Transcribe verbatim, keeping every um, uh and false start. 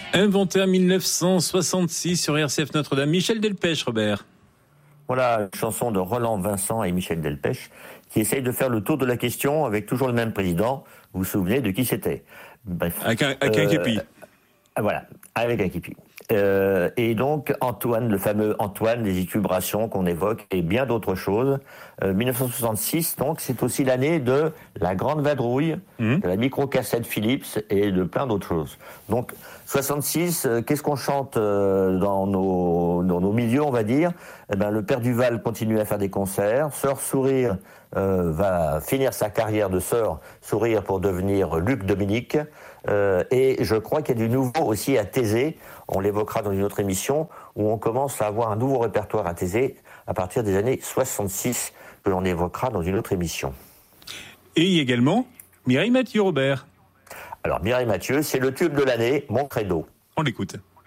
Inventé en mille neuf cent soixante-six sur R C F Notre-Dame. Michel Delpech, Robert. Voilà, une chanson de Roland Vincent et Michel Delpech qui essaye de faire le tour de la question avec toujours le même président. Vous vous souvenez de qui c'était? Bref. Avec un, avec euh, un képi. Voilà, avec un képi. Euh, et donc Antoine, le fameux Antoine des élucubrations qu'on évoque et bien d'autres choses. Euh, mille neuf cent soixante-six, donc c'est aussi l'année de la Grande Vadrouille, mmh. de la micro-cassette Philips et de plein d'autres choses. Donc soixante-six, euh, qu'est-ce qu'on chante euh, dans nos dans nos milieux, on va dire? Eh ben le Père Duval continue à faire des concerts. Sœur Sourire euh, va finir sa carrière de Sœur Sourire pour devenir Luc Dominique. Euh, et je crois qu'il y a du nouveau aussi à Thésée. On l'évoquera dans une autre émission où on commence à avoir un nouveau répertoire à Thésée à partir des années soixante-six que l'on évoquera dans une autre émission. Et également Mireille Mathieu, Robert. Alors Mireille Mathieu, c'est le tube de l'année, Mon Credo. On l'écoute.